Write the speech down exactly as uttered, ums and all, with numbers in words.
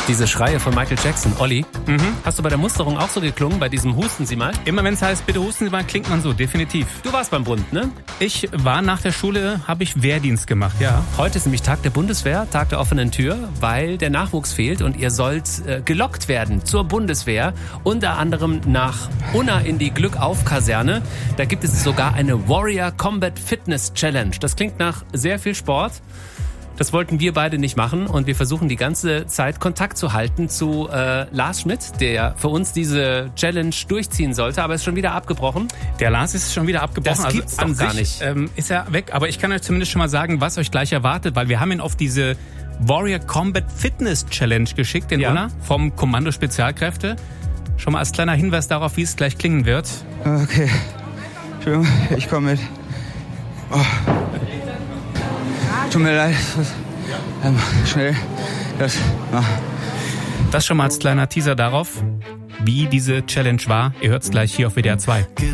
Diese Schreie von Michael Jackson. Olli, mhm. hast du bei der Musterung auch so geklungen, bei diesem Husten Sie mal? Immer wenn es heißt, bitte husten Sie mal, klingt man so, definitiv. Du warst beim Bund, ne? Ich war nach der Schule, habe ich Wehrdienst gemacht, ja. Heute ist nämlich Tag der Bundeswehr, Tag der offenen Tür, weil der Nachwuchs fehlt und ihr sollt äh, gelockt werden zur Bundeswehr, unter anderem nach Unna in die Glückauf-Kaserne. Da gibt es sogar eine Warrior Combat Fitness Challenge. Das klingt nach sehr viel Sport. Das wollten wir beide nicht machen und wir versuchen die ganze Zeit Kontakt zu halten zu äh, Lars Schmidt, der für uns diese Challenge durchziehen sollte, aber ist schon wieder abgebrochen. Der Lars ist schon wieder abgebrochen. Das gibt's also doch gar nicht. Ähm, ist er weg, aber ich kann euch zumindest schon mal sagen, was euch gleich erwartet, weil wir haben ihn auf diese Warrior Combat Fitness Challenge geschickt, den ja. Unna, vom Kommando Spezialkräfte. Schon mal als kleiner Hinweis darauf, wie es gleich klingen wird. Okay, Entschuldigung, ich komme mit. Oh. Tut mir leid, ähm, schnell das machen. Das schon mal als kleiner Teaser darauf, wie diese Challenge war. Ihr hört es gleich hier auf W D R zwei.